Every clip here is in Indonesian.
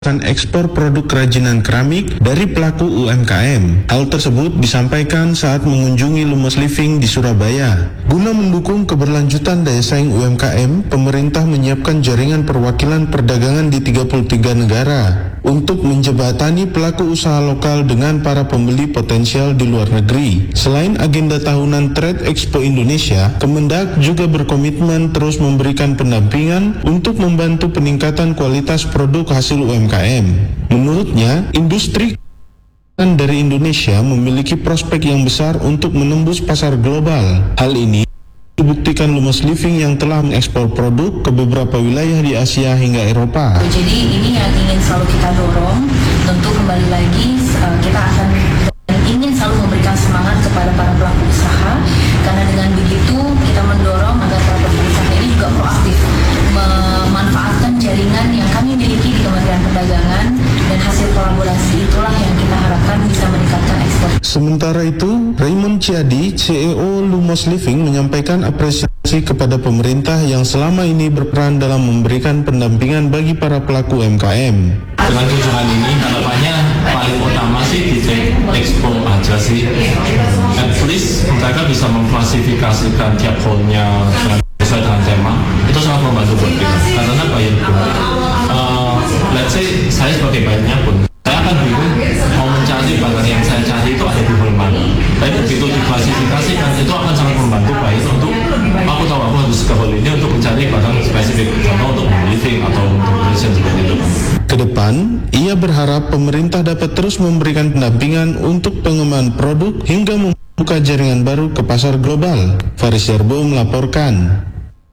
ekspor produk kerajinan keramik dari pelaku UMKM. Hal tersebut disampaikan saat mengunjungi Lumos Living di Surabaya. Guna mendukung keberlanjutan daya saing UMKM, pemerintah menyiapkan jaringan perwakilan perdagangan di 33 negara untuk menjembatani pelaku usaha lokal dengan para pembeli potensial di luar negeri. Selain agenda tahunan Trade Expo Indonesia, Kemendak juga berkomitmen terus memberikan pendampingan untuk membantu peningkatan kualitas produk hasil UMKM. Menurutnya, industri dari Indonesia memiliki prospek yang besar untuk menembus pasar global. Hal ini dibuktikan Lumos Living yang telah mengekspor produk ke beberapa wilayah di Asia hingga Eropa. Jadi ini yang ingin selalu kita dorong. Tentu kembali lagi kita akan ingin selalu memberikan semangat kepada para pelaku usaha, karena dengan begitu kita mendorong agar para pelaku usaha ini juga proaktif memanfaatkan jaringan yang kami miliki di Kementerian Perdagangan, dan hasil kolaborasi itulah yang kita harapkan bisa meningkatkan ekspor. Sementara itu, Raymond Ciadi, CEO Lumos Living, menyampaikan apresiasi kepada pemerintah yang selama ini berperan dalam memberikan pendampingan bagi para pelaku UMKM. Dengan kunjungan ini harapannya paling utama sih di Trade Expo aja sih. At least mereka bisa memklasifikasikan tiap hall-nya sesuai dengan tema. Itu sangat membantu buat kita. Karena bayar pun, let's say saya sebagai bayarnya pun, saya akan bingung mau mencari barang yang saya cari itu ada di hall mana. Tapi begitu diklasifikasikan, itu akan sangat membantu baik untuk aku tahu aku harus ke hall ini untuk mencari barang spesifik, contoh untuk living atau untuk desain seperti itu. Kedepan, ia berharap pemerintah dapat terus memberikan pendampingan untuk pengembangan produk hingga membuka jaringan baru ke pasar global. Faris Yarbo melaporkan.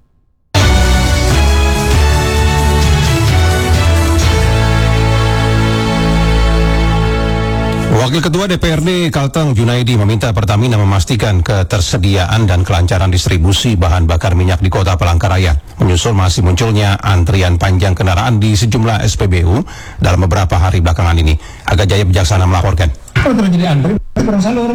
Wakil Ketua DPRD Kalteng Junaidi meminta Pertamina memastikan ketersediaan dan kelancaran distribusi bahan bakar minyak di Kota Palangkaraya, menyusul masih munculnya antrian panjang kendaraan di sejumlah SPBU dalam beberapa hari belakangan ini. Aga Jaya Bijaksana melaporkan. Kalau terjadi antri, kurang salur.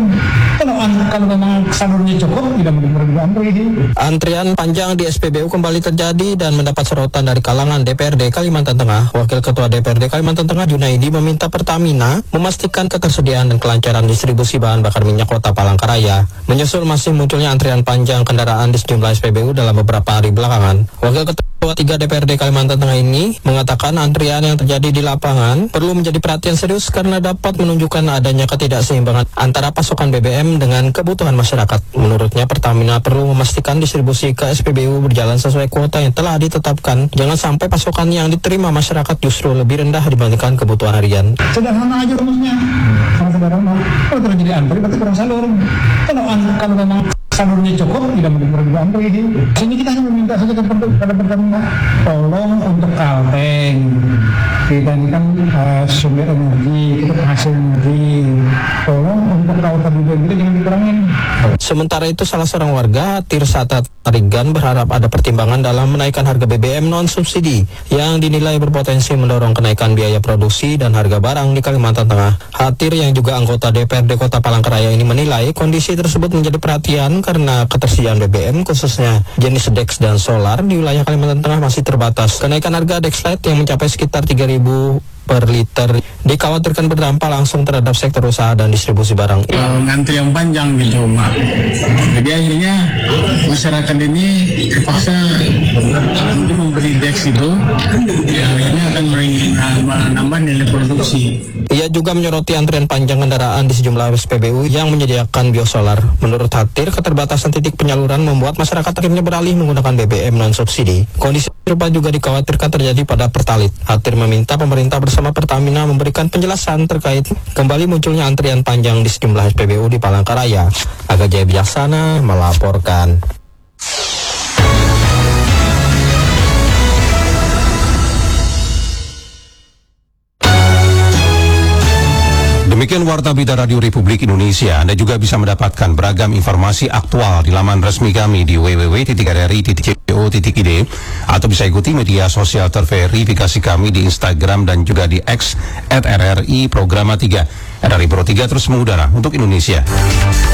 Kalau memang salurnya cukup, tidak mungkin antri. Antrian panjang di SPBU kembali terjadi dan mendapat sorotan dari kalangan DPRD Kalimantan Tengah. Wakil Ketua DPRD Kalimantan Tengah Junaidi meminta Pertamina memastikan ketersediaan dan kelancaran distribusi bahan bakar minyak Kota Palangkaraya, menyusul masih munculnya antrian panjang kendaraan di sejumlah SPBU dalam beberapa hari belakangan. Wakil Ketua 3 DPRD Kalimantan Tengah ini mengatakan antrian yang terjadi di lapangan perlu menjadi perhatian serius karena dapat menunjukkan adanya ketidakseimbangan antara pasokan BBM dengan kebutuhan masyarakat. Menurutnya, Pertamina perlu memastikan distribusi ke SPBU berjalan sesuai kuota yang telah ditetapkan. Jangan sampai pasokan yang diterima masyarakat justru lebih rendah dibandingkan kebutuhan harian. Sederhana aja rumusnya. Sangat sederhana. Kalau terjadi antri, berarti kurang salur. Kalau memang salurnya cukup, tidak mungkin antri. Sini kita hanya meminta saja kepada Pertamina, tolong untuk Kalteng, kita ini kan sumber energi, kita penghasil energi, tolong untuk kautan juga kita jangan dikurangin. Sementara itu, salah seorang warga Tirsata Tarigan berharap ada pertimbangan dalam menaikkan harga BBM non-subsidi yang dinilai berpotensi mendorong kenaikan biaya produksi dan harga barang di Kalimantan Tengah. Hatir yang juga anggota DPRD Kota Palangkaraya ini menilai kondisi tersebut menjadi perhatian karena ketersediaan BBM khususnya jenis Dex dan Solar di wilayah Kalimantan Tengah masih terbatas. Kenaikan harga Dexlite yang mencapai sekitar 3.000 per liter dikhawatirkan berdampak langsung terhadap sektor usaha dan distribusi barang. Ngantri yang panjang gitu, Mak. Jadi akhirnya masyarakat ini terpaksa untuk membeli Dex itu, akhirnya akan menambah nilai produksi. Ia juga menyoroti antrian panjang kendaraan di sejumlah SPBU yang menyediakan biosolar. Menurut Hatir, keterbatasan titik penyaluran membuat masyarakat akhirnya beralih menggunakan BBM non-subsidi. Kondisi serupa juga dikhawatirkan terjadi pada Pertalit. Hatir meminta pemerintah bersama Pertamina memberikan penjelasan terkait kembali munculnya antrian panjang di sejumlah SPBU di Palangkaraya. Aga Jaya Bijaksana melaporkan. Demikian Warta Berita Radio Republik Indonesia. Anda juga bisa mendapatkan beragam informasi aktual di laman resmi kami di www.rri.co.id atau bisa ikuti media sosial terverifikasi kami di Instagram dan juga di X @RRI Programa 3. RRI Pro 3 terus mengudara untuk Indonesia.